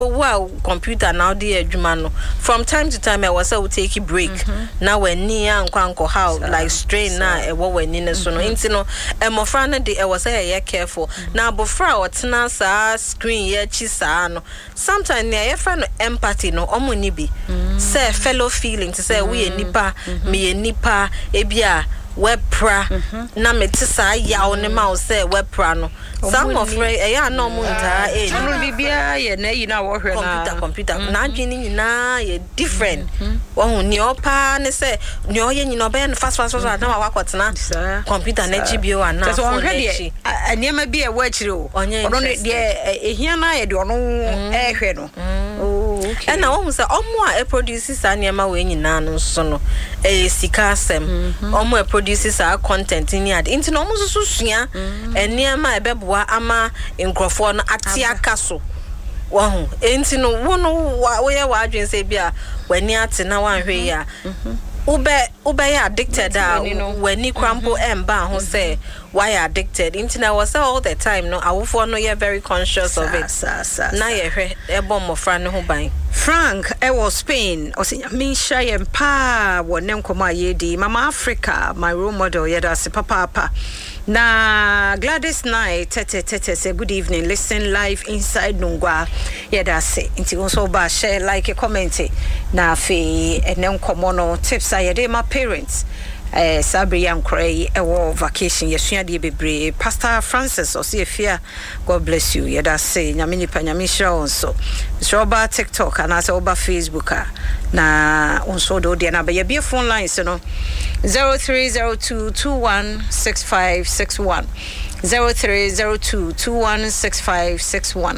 Well, computer now the adwuma no. From time to time I was able to take a break. Now when ni anko how like strain na e wo wani ne so no. Nti no emofra no de e was say careful. Now bofra otena sa screen ye chi sa no. Sometimes na ye fra no empathy no omo ni bi. Say fellow feeling to say we nipa, me nipa ebia webra na metisa yawo ne ma say webra no. Some of no munta no bibia ye na yi na wo hwe na computer na adwini nyina ye different wo ni opa ne say ni oye nyina oba no fast na wa kwatena computer na gbo ana so on hwe de aniema bi e wo akire o ono ne de ehia na ye de ono ehwe no okay na wo say omo a produce sa aniema we nyina no so no sika asem omo a produce sa content ni ad inti no omo so sua aniema ebe ama nkrofo no atiaka so wahu enti no wono wo ye wa adwen se bia wani ate na wanhwe ya ube ya addicted wani crampo emba ho say why addicted enti na was all the time no awofo no ye very conscious of it na ye hwe ebom mofra ne ho ban Frank was Spain osinya minsha yempa wone nkoma yedi Mama Africa my role model yeda se papa na Gladys Night tete say good evening listen live inside Nungwa yeda se nti also ba share like comment na fe ene nkomo no tips ayede my parents Sabri Yankray ewo vacation yesua de bebre Pastor Francis Osiefia God bless you yeda say nyamini pa nyamisha onso Shoba TikTok and asa oba Facebook na onso do de na be phone lines no 0302216561 0302216561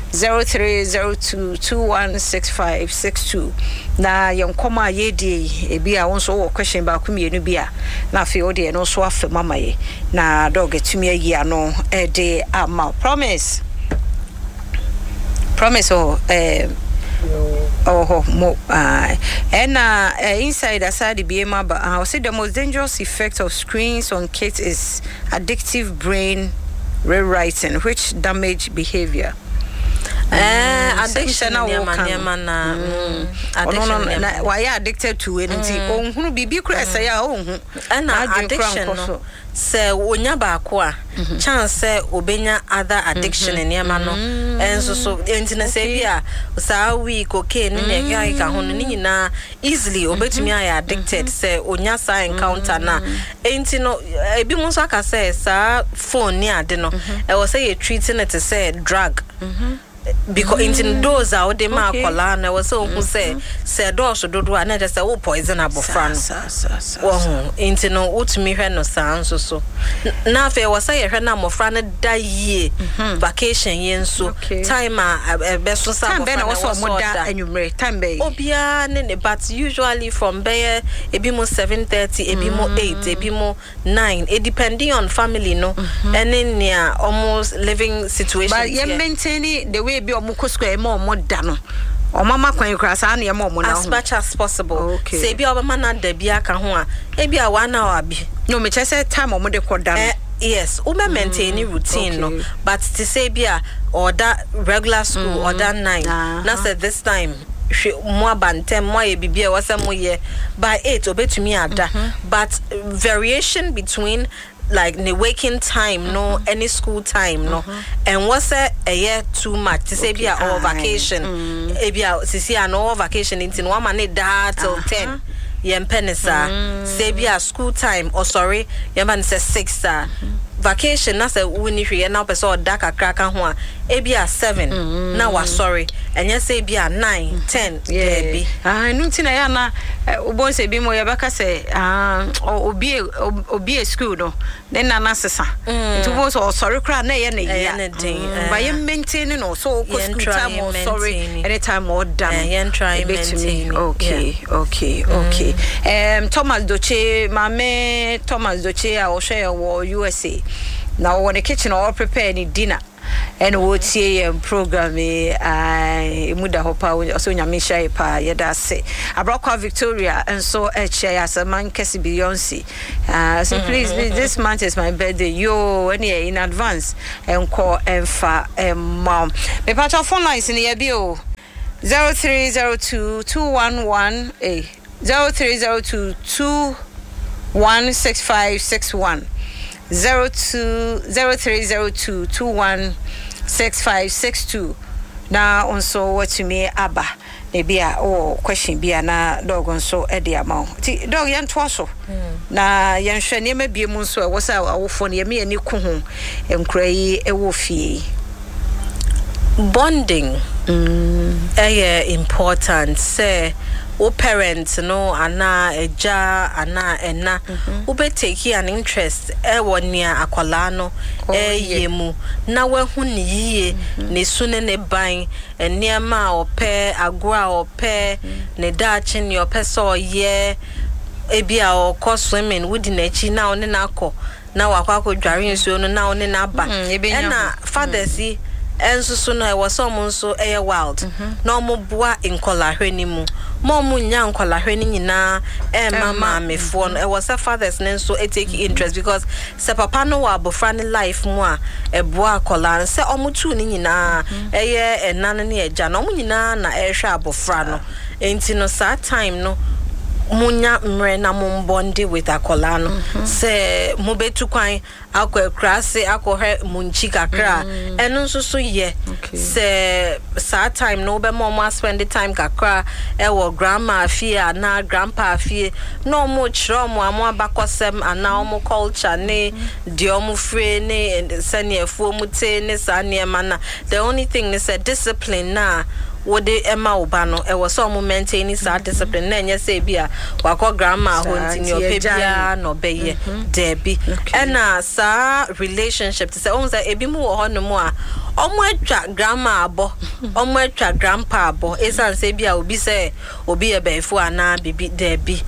0302216562 na yonkoma yedi ebi a wonso wo question ba ku mienu bia na fe o de no so afa mama ye na dog etumi ayi ano e de ama promise mo inside aside BMA but I say the most dangerous effect of screens on kids is addictive brain rewriting which damage behavior. Addiction na why addicted to it nti ohunu bibi kura say ya ohun na addiction no say onya ba ko a chance obenya other addiction niam no enso so enti na say bia sa we cocaine ne ka ho no nyina easily obetumi ay addicted say onya sa encounter na enti no ebi mo so aka say sa phone ni ade no e was say you treating it to say drug because in those out the makola na was so who say dose dodo na just say wo poison abofra no wo into no utumi hwe no san so na fe was say hwe na mofra no da yie vacation yen so time a be so sa mofra na wo mo da anwumre time be obia ne but usually from there ebi mo 7:30 ebi mo 8 ebi mo 9 it depending on family no and then near almost living situation but you maintain the way be omuko square mo da no o mama kwan kra sa na mo na as much as possible say bi obama na da bia ka ho a e bia 1 hour bi no me chese time o mo de koda no yes we maintain routine no but to say bia order regular school order 9 na say this time mo abantem mo ye bibia wasamo ye by 8 obetumi ada but variation between like the waking time no any school time no and what's a year too much to say be our vacation e be sisi no vacation into no man da till 10 yem penisa say be a school time or sorry yem man say 6 vacation na say woni hwe na person da kakra ka ho a e be a 7 na wa sorry and you say be a 9 10 be no tina ya na obo say bi mo ya baka say obi school no then na sesa to bo so sorry kra na ye na ya ba ye maintain no so ko school time or sorry anytime or done yen try maintain okay Thomas Doche mame Thomas Doche a o share wo USA now when the kitchen all prepare any dinner and what see program muda hopa also nyamisha pa yeda say Abrokwa Victoria and so chair as a man kesi Beyonce so please this month is my birthday yo any in advance and call and fa mom me patch phone lines in the bio 0302 211 0302 216561 0302 216562 na onso watumi aba na bia question bia na dog onso e de ama ti dog yan to so na yan hwe ne ma bie mu nso e wo sa awofo ne me ani ku ho enkura yi e wo fie bonding important say o parents no ana eja ana ena wo be take an interest e wonia akwala no yemu na wahu ne yie ne sune ne ban eniema ope agora ope ne dachi ne ope so ye ebia o ko swimming wudi na chi na one na akọ na wakwa dware nsuo no na one na ba na fathers yi ensusu na ewo so mo nso eye wild na omo boa inkolahwe ni mu mo nya inkolahwe ni nyina mama mefo no ewo se fathers ne nso take interest because se papa no wa abofra ne life mu a eboa akola se omo tu ni nyina eye enane ne eja na omo nyina na ehwe abofra no enti no sa time no munya mre na mumbonde with akola no se mubetu kwan akwakrase akohe munchi kakra eno nso so ye se sa time no be mo spend the time kakra ewo grandma afie na grandpa afie no mo chiro mo amo abakosem ana omo culture ne de omo free ne saneafu omute ne sanema na the only thing is a discipline na wode ema obano e was so maintain sa discipline na nya say bia wakọ grandma ho ntini opebia no beye debi ena sa relationship to say on say ebi mu wo hono mu a omo atwa grandma abo omo atwa grandpa abo esan say bia obi say obi e befu ana bibi debi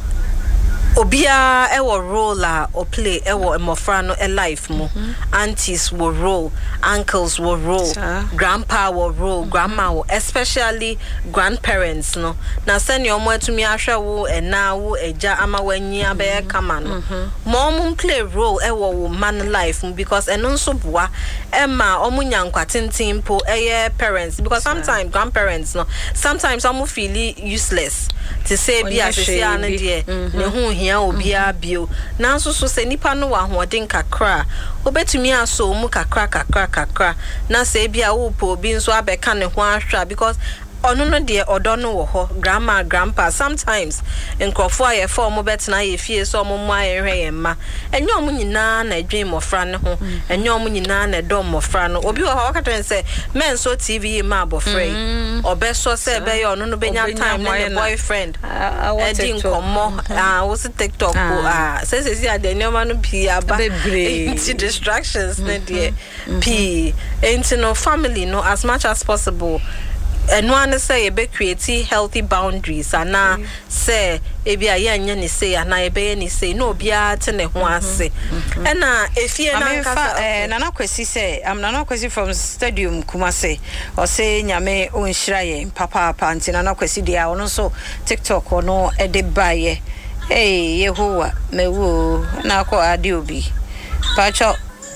obia ewo role or play ewo emofra no life mo aunties will roll uncles will roll grandpa will roll grandma will especially grandparents no na send your mo to me ahwe wo ena wo eja ama wanyi abe kama no mom play role ewo wo man life because eno nso boa ema omunya nkwatintin po eye parents because sometimes grandparents no sometimes omu feel useless to say be asese ane de ne hu hia obia bio nanso so se nipa no wa hoden kakra obetumi aso mu kakra na se bia wo po obi nso abeka ne ho ahwa because ono no de odono wo ho grandma grandpa sometimes enkrofo aye for mo betena ye fie so mo mo aye hwe ye ma enye omo nyina na adwen mofra ne ho enye omo nyina na dom mofra no obi wo ha wakatan se men so tv ma abofrey obeso se be ye ono no benya time ne boyfriend edin komo wo se TikTok se si adenema no pi aba into distractions ne de pi into no family no as much as possible. And one say a be create healthy boundaries and now say ebia yanya ni say and I be ni say no bia te ne ho ase and if you nana kwesi say am nana kwesi from stadium Kumase or say nyame onhira ye papa panti nana kwesi dia ono so TikTok ono e de baye Yehowa mewo na ko ade obi pacho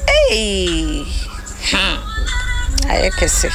ayekese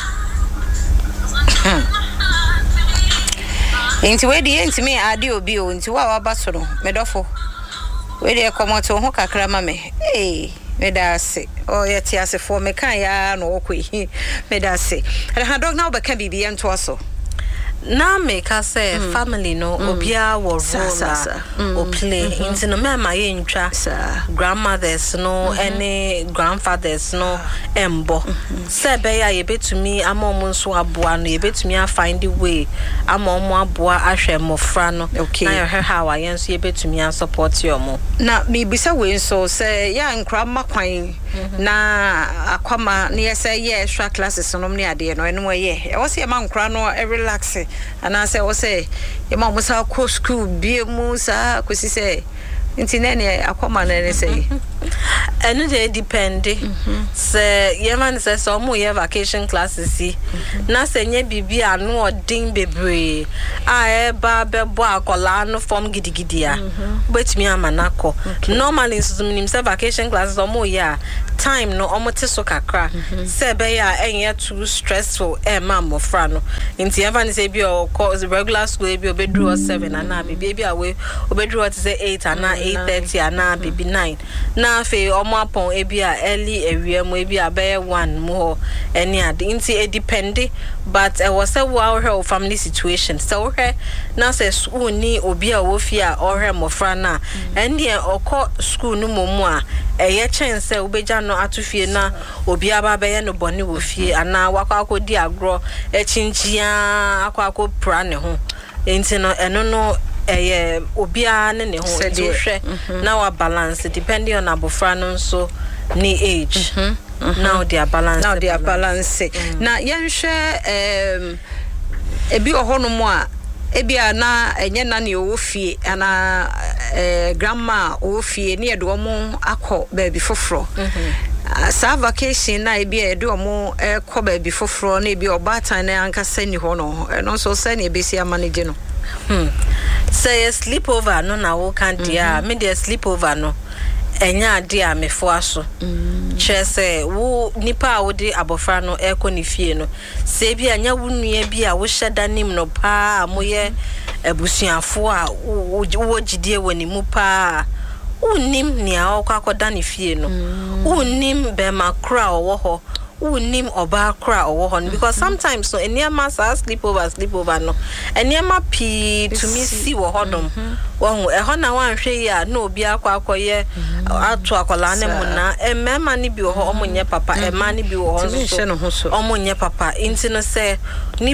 Inti we di enti me ade obi o nti wa ba so no medofo we de komoto ho kakra ma me me da se o yeti asefo me kan ya no okwe me da se ha dog na obeka bibi ento aso na make us say family no obia wo role or play into no me ma ye ntwa grandmothers no any grandfathers no embo say be ya ye betumi amom nso aboa no ye betumi a find the way amom aboa ahwe mofra no na your how I yenso ye betumi a support you mo na me bisa we nso say ya nkra makwan na akwama na ye say ye extra classes no ne ade no eno ye e wo say ma nkra no relax and I say o say your mom was how co school be musa kwesi say nti na ne akwama na ne say eno dey depend se yeman se so mo ye vacation classes si na se nye bibi anu odin bebre a eba bebo akola no form gidigidi a betimi amanako normally so minim se vacation classes o mo ya time no omote so kakra se be ya enye too stressful ma mofra no nti yeman se bi o regular school bi obedru 7 ana bibi awe obedru to say 8 ana 8:30 ana bibi 9 na fe upon ebia early ewiem ebia be 1 more any ade nti e depend but was a our family situation so na say school ni obi a wo fi a ohwe mofra na ende okọ school no momu a eye chance obeja no atofie na obi aba be ye no bone wo fie ana wakọ akodi agro echinchia akọ pra ne ho nti no eno no obia ne ho nti hwe na wa balance depending on abofra no so ni age now they are balance na yenhwe ebi ohono mo a ebia na enye na ne ofie ana grandma ofie ne edo mo akọ baby foforo sa vacation na ebi edo mo ekọ baby foforo na ebi obatan na ankasa ni ho no so se na ebesi amanage no say sleepover no na wo kan dia me dey sleepover no enya dia me fo aso chese wo nipa wo de abofra no eko ni fie no se bia nya wo nua bia wo hyeda nim no pa moye abusuafo a wo gidie woni mu pa unim nia okwakoda ni fie no unim be makra owo ho unim oba kra owo ho because sometimes so eniema sa sleepover no eniema pi to me see wo hodom wo ho na wan hwe ya na obi akwakoye atu akola ne mu na emema ni bi wo ho omonye papa ema ni bi wo ho so omonye papa inti no say ni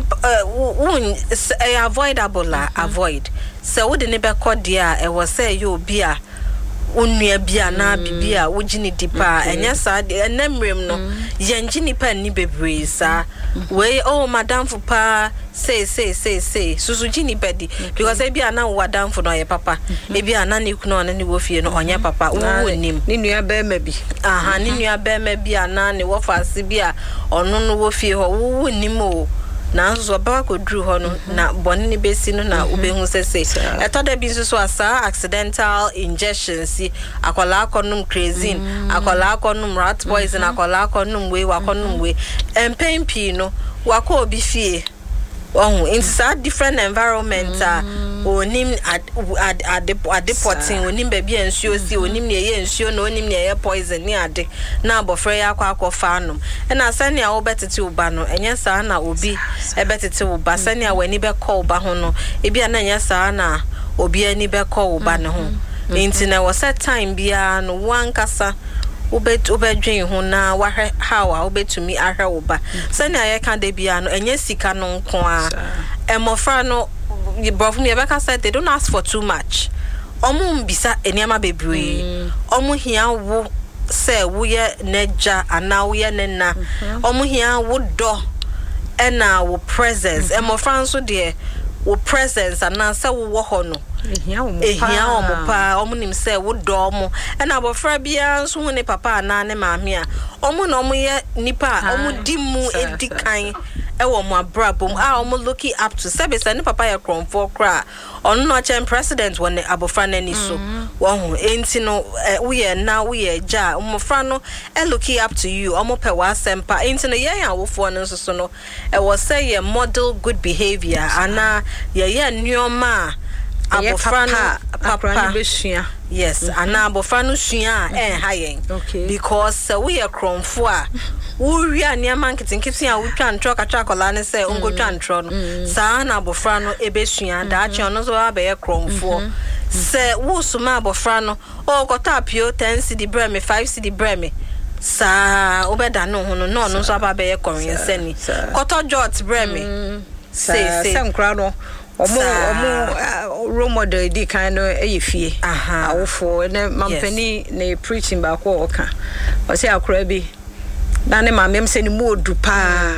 avoidable avoid so wo de ne be kodia e wo say you obi a onua bia na bibia wogini dipa enya sa enemrem no yenjini pa ni bebre sa we madam fu pa say susu jini bedi because e bia na wadam fu no ye papa e bia na ne kuno na ne wo fie no onye papa wo nim ni nua ba ma bi ni nua ba ma bia na ne wo fase bia ono no wo fie ho wo nim o na so ba ko dru ho no na bone ne besi no na obehu sese etoda bi so asa accidental injections akola akonum crazine akola akonum rat poison akola akonum we wakonum we empempi no wako obi fie in different environment onim adeporting onim baby ensuo si onim ne ye ensuo na onim ne ye poison ni ade na abofra ya akwa anum na sane a obetete uba no enye sa na obi ebetete uba sane a wani be call uba ho no ebia na enye sa na obi ani be call uba ne ho nti na was set time bia no wankasa ubedwen ho na wahwe how a ubetumi ahwe uba sane aye kan de bia no enye sika no nko a emofra no brofum ye beka said they don't ask for too much omu mbisa eniama bebre omu hia wo se wo ye neja ana wo ye nena omu hia wo do ena wo presence emofra nso de wo presence ana se wo ho no ehia omo pa omu nim se wo do mo ena abofra bia nso hu ne papa na ne maame a omu no omu ye nipa omu dimu edikan ewo mo abrabom a omu looking up to service ne papa ya kromfo kra ono no chen president won abofra nani so wo hu enti no we na we ja omofra no looking up to you omu pe wa sempa enti no ye ya wofo no so no e was say ye model good behavior ana ye nyoma abofra papa besua yes ana abofra no sua hayen because we are kromfo a wo ria niam nkitinkitin a wo twa ntro katwa kola ne se ongo twa ntro no saa na abofra no ebesua da ache ono so abaye kromfo se wo suma abofra no o kota apio 10 cedi breme 5 cedi breme saa obeda no ho no no so abaye korin seni kota jot breme say nkra no omo role model di kind of eyefie awofo ne mampani ne preaching ba ko oka o say akora bi na ne mamem se ni modu pa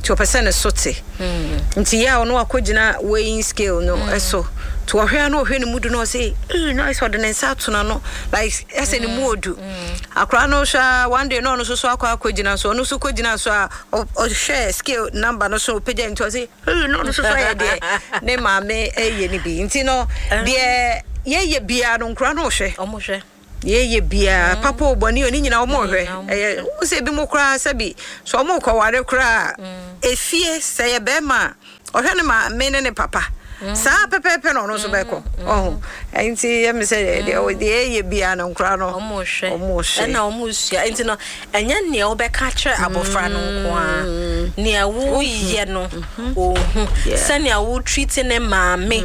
to person sote nti ya ono akogina weighing scale no eso to ohwe no ohwe ne mudu no say no is ordinance atuna no like ese ne muodu akra no sha one day no so akogina so no so kogina so o share scale number no so page nti o say no so ya de ne ma me eye ni bi nti no de ye bia no nkra no hwe omo hwe ye bia papa oboni oni nyina omo hwe wo se bi mo kra sabi so omo ko ware kra efie se ye be ma ohwe ne ma me ne papa sa pepepe no so be ko enti ye me se de ye bia no nkra no omo hwe na omo sua enti no enya ne wo be ka kire abofra no nko a ne wo ye no se ne wo treat ne maame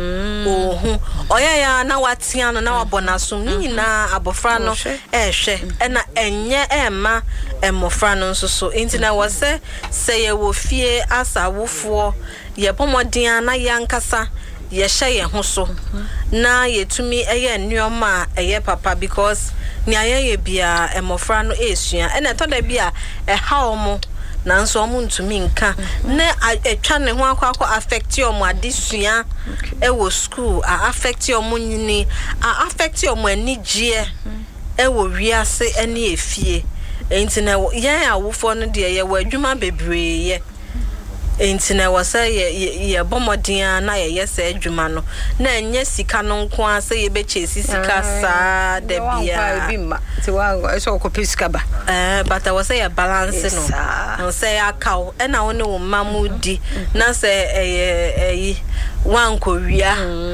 oya ya na watia no na wabonasum nyina abofra no ehwe na enye ema emofra no so enti na wo se ye wo fie asa wofo ye pomodin na yankasa ye hye ye ho so na yetumi eye nneoma eye papa because ni aye bia emofra no esua na to da bia ha omo na nso omo ntumi nka na etwa ne ho akwa affect omo adesua ewo school affect omo nyini affect omo anigye ewo wiase ene efie enti na ye awofo no de ye wadwuma bebree ye enti na wasa ye bomodin na ye se adwuma no na enye sika no nko a se ye beche sika sa da bia ti wa eso ko pisika ba but wasa ye balance no se ya kaw e na woni wo mamudi na se wanko wia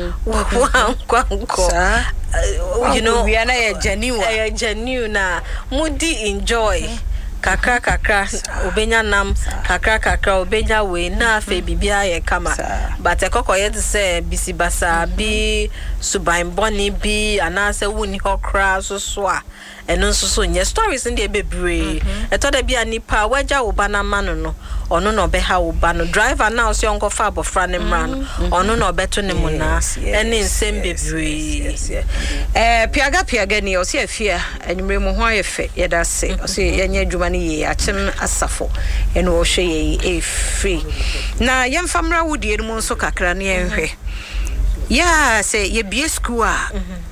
wanko you know we are na genuine na mudi enjoy kakra obenya nam kakra obenya we na afa bibia ye kama but ekokoye de say bisibasa bi suban boni bi anase wuni hokra so a eno so nye stories in the bebre eto da bia nipa waja wo bana mano no ono no be ha wo bano driver na so yonko fa abofra ne mra no ono no beto ne mu na ene nsem bebre piaga ni o se afia enumre mu ho ayefe yeda se o se yenye adwuma ne ye achem asafo ene o hwe ye free na yemfamra wudie mu nso kakra ne enhwe ya se ye bie school a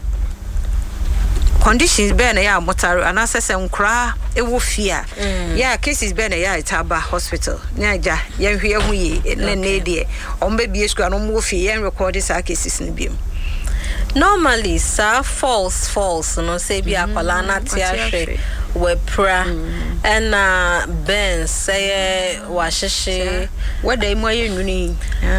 conditions be na ya motaru anasese nkra ewo fia ya cases be na ya itaba hospital nyaja ya hwe hu ye ne de ombe bie school no mo fie ya record sa cases ne biem normally sir false no say bi akola na tiahwe we pra and ben say wahyehe whether imo ye nwuni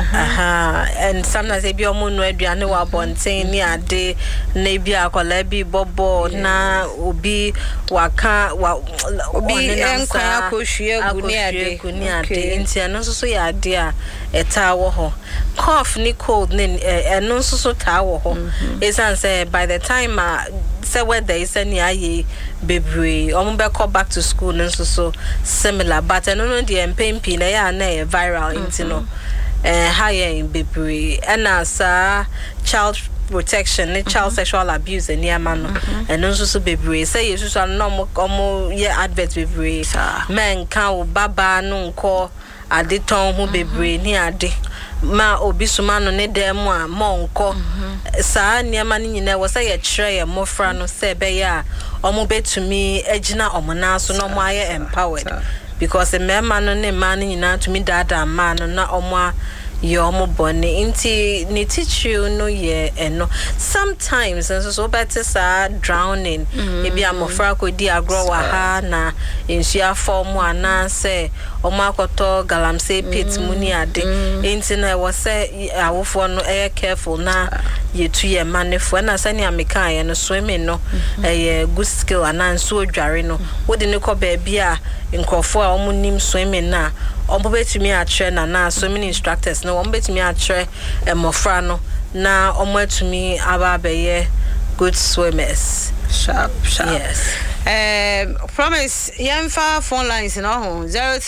and sometimes e bi omo no aduane wa bonten ni ade na bi akola bi bobo na obi waka obi enkwa akohwie aguni ade ntia no so ya ade a eta wo ho cough ni cold ni eno so ta wo ho esan say by the time say whether is any aye bebre be call back to school nso so similar but no the empempi na ya na viral intino higher in bebre and as child protection child sexual abuse and yama no and nso so bebre say you so no omo ye advert bebre men kan baba no nko ade ton ho bebre ni ade ma obi suma no ne dem a monko saa niama ni nyina wo say ye kire ye mofra no se be ya omo betumi agina omo na so no mo aye empowered because the man no ne man nyina to me dada man no na omo your bone inti ni teach you no ye eno sometimes so better sa drowning ebi amofra ko di agro wa ha na ensua form ana se omakoto galamsey pit muni ade inti na wo se awofo no careful na yetu ye manefo na sani ameka ye no swimming no good skill ana nso odware no wodi ne ko ba bia nkofo a omunim swimming na ombo betumi a trainer na swimming instructors no ombo betumi a train emofra no na ombo betumi aba beye good swimmers sharp yes promise yemfa phone lines no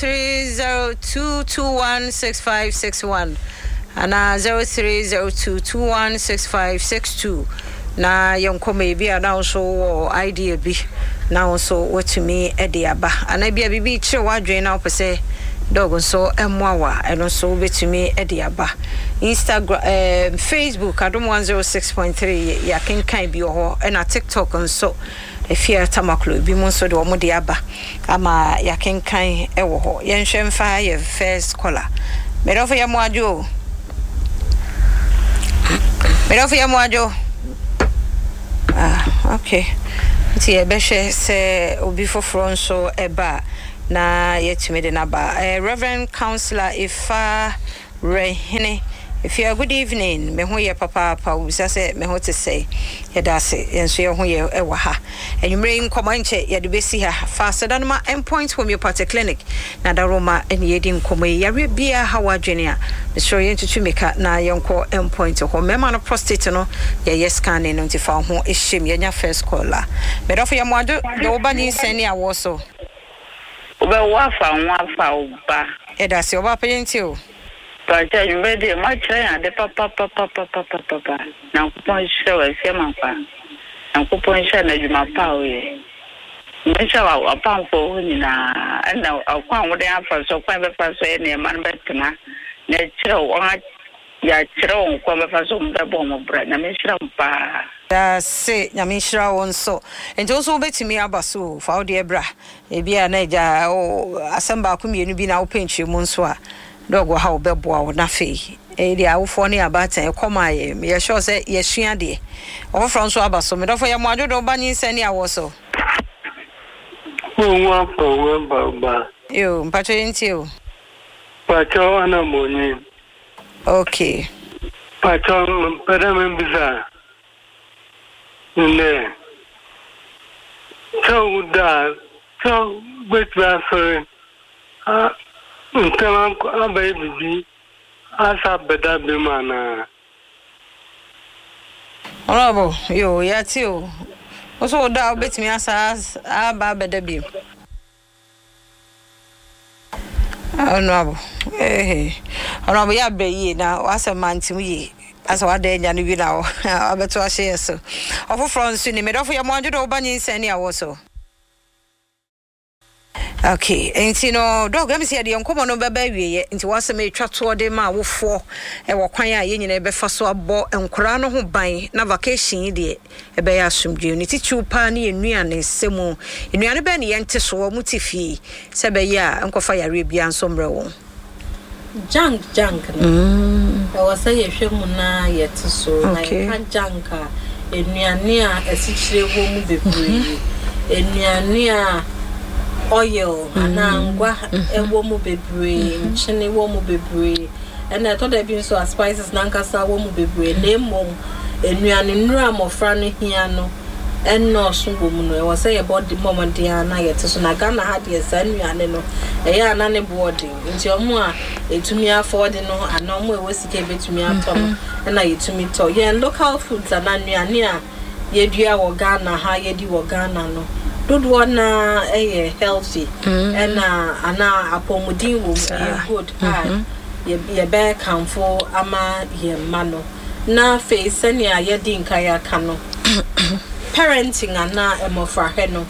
0302216561 ana 0302216562 na yonkome bi ana so idea bi na so watumi ede aba ana bia bibi kire wadwen na opese dog so emwawa eno so betumi ede aba Instagram Facebook adom 106.3 ya kenkan bi ho na TikTok nso efia tamaklo bi mo nso de omo de aba ama ya kenkan ewo ho yenhwemfa ye first caller medofo ya moajo okay ti e be hwe se obi foforo nso eba na yetime de naba Reverend Counselor Ifa Rehene. If you are good evening, me ho ye papa we say me ho to say ye da se enso ye ho ye ewa ha enumre nkoma nche ye de besi ha faster than ma endpoint homeopathic clinic na da Roma ene ye di nkoma yare bia ha wadwene a me sure ye ntutu meka na ye nko endpoint ho me ma no prostate no ye scan no ntifa ho ehim ye nya first caller me do for ye mo ado de oba ni sani awo so oba wafa oba e da se oba penti o but you made it much and the papa now kupon show ese manfa and kupon show na juma pa we me show apan fo ni na na akwan wo de afa so kwan be fa so e na man betena na kire wo ya kire wo kwan be fa so mbe bo mo bra na me shira mpa da se na me shira won so ento so betimi abaso fa wo de bra e bia na ja o asamba ko mienu bi na wo penchi mu nso a dog wa how beboa wo na fe e dia wo fo ne abatan e koma ye sure say ye sua de o from so abaso me do for ye mo ajodo ba nyi sani awo so Wa ba yo mpacho yenti o pacho ana moni okay pacho para me biza ne so betwa so ntama abayibi asa beda be mana Bravo yo yati o so da obetimi asa aba beda bi Honorable ya be na wasa mantim yi asa wada enya no bi na abeto ahye so ofofro nso ni medofo ya mo anjodo obanyi nsani awo so okay enti no dog am say de nkomo no beba wieye enti wase me twato de ma wofo e wo kwan a ye nyina be fa so abo enkora no ho ban na vacation de e be ya asumdwe ni tichu pa na enuane semu enuane be ne yente so mu tifi se be ya enkofa yare bia nsomre wo junk no e wase ye hwemu na yete so na ka janka enuane a esichire wo mu bebre enuane a oil anangwa ewo mu bebre nchene wo mu bebre ena to da bi so spices nankasa wo mu bebre lemom enuane nura mofra no hia no enno so wo mu no e wo say your body mom dia na yete so na Ghana ha de sa nuane no e ya na ne body nti omo a etumi afford no ana omo e wo sike betumi ato no na yetumi to ye local foods ana nuane a yedua wo Ghana ha yedi wo Ghana no dodo na healthy and ana apomudin wo good ye be kanfo ama ye mano na face ne ayedi nkaya ka no parenting ana emofra he no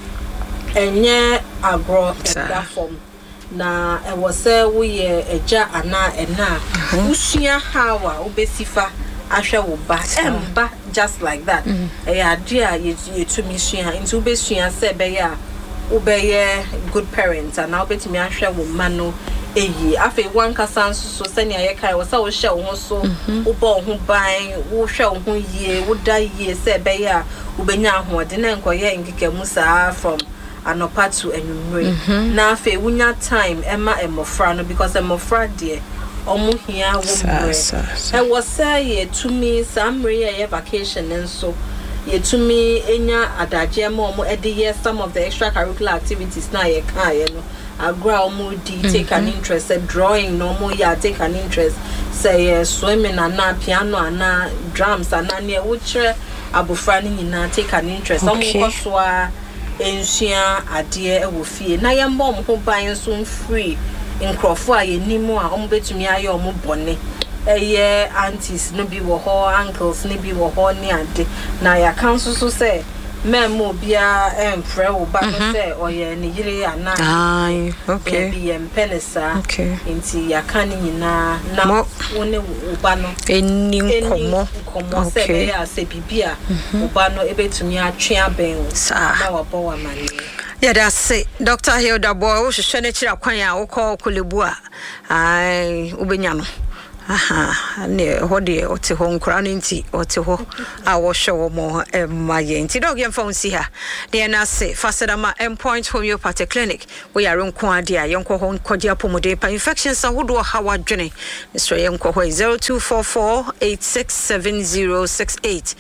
enye agro platform na e wo se wo ye eja ana ena usua hawa obesifa ahwe wo ba emba just like that dia yetumi sua into be sua se be ya obeye good parents and now betimi ahwe wo ma no eyi afi wan kasa so se ne ayekai wo se wo hye wo so wo bo ho ban wo hwe wo ho yie wo da yie se be ya obenya ahode na nkoye nkikamu saa from anopa to enumre na afi wunya time ema emofra no because emofra de omu hia wo mre e was say to me samre ye vacation nso ye to me enya adaje ma omu e de some of the extracurricular activities na ye kan ye no agra omu di take an interest drawing no mo ya take an interest say swimming na piano na drums na ne wo kire abofra ni nyina take an interest omu koso a ensua ade e wo fie na ye mbom ho ban so free inkrofo a yenimo a omo betumi aye omo bone aunties no bi wo ho uncles no bi wo ho ni ade na ya council so say memo bia emfrɛ wo ba no sɛ ɔyɛ ne yire ana okay bi penisa okay nti yaka ne nyina na wo ne wo ba no eni nkomo sɛ be ya sɛ bibia wo ba no ebetumi atwe abɛn na wabɔ wa mane yeah, that's it. Dr. Hilda Boy, wo hwehwɛ ne kira kwan ya wo kɔ kolebu a ai ubenya no ne hode ote ho nkura no nti ote ho a wo hwɛ wo mo ma ye nti dog yem phone si ha de na se fasedama endpoint homeopathy clinic wo yare nko ade a yenko ho nkɔde apomode pa infections ahodo ha wadwene so yenko ho 0244867068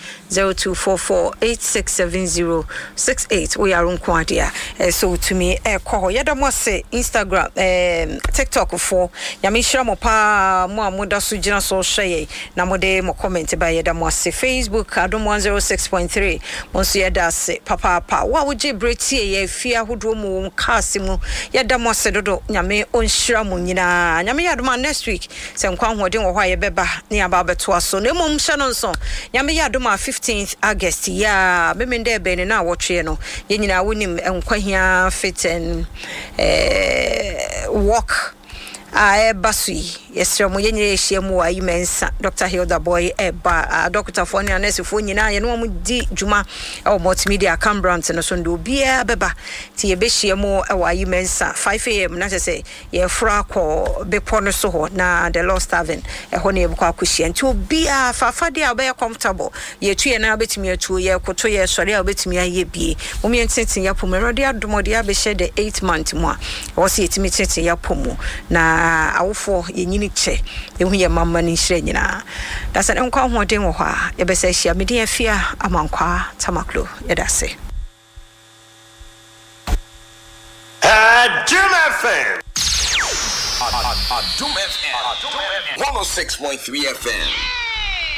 0244867068 wo yare nko ade a so to me kɔ ho yeda mo se Instagram TikTok for yame hira mo pa mo amoda so gina so hweye na mode mo comment ba yeda mo se Facebook adom 106.3 mo so yeda se papa wa wo je bretie ye fia hodo mo cast mu yeda mo se dodo nyame onhira mo nyina nyame yadoma next week se nkwa hoden wo hwa ye beba ne aba beto aso na mom hye no nso nyame yadoma 15th August ya memende be ne na wotwe no ye nyina wonim nkwa hia fit and walk basui yesre mo yenyere ehia mu ayi mensa Dr. Hilda Boy eba doctor for ne nurse for nyina ye no mo di djuma e multimedia Cambrant no so ndo bia beba ti ye behia mu e wa ayi mensa 5 am na say ye fra ko bepo no so ho na the Lost Haven e ho ne e bukwa akohia nti obia fafade a be comfortable ye tuye na betimi atu ye koto ye sori a betimi aye bie mo mi entintin ya pomu rode adomode abehye the 8 month mu a wo se yetimi tintin ya pomu na awofo yenyini che ehu ye mamma ni hire nyina da sa nkwa hoden wo ha ye besa hia mede afia amankwa tamaklo ye da se Jum FM 106.3 FM